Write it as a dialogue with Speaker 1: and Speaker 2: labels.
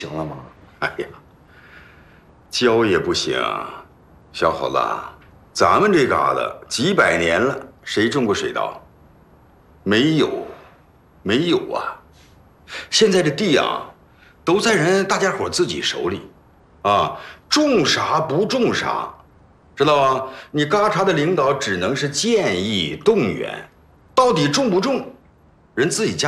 Speaker 1: 行了吗？
Speaker 2: 哎呀，教也不行，小伙子，咱们这嘎达几百年了，谁种过水稻？没有，没有啊！现在这地啊，都在人大家伙自己手里，啊，种啥不种啥，知道吧？你嘎查的领导只能是建议动员，到底种不种，人自己家。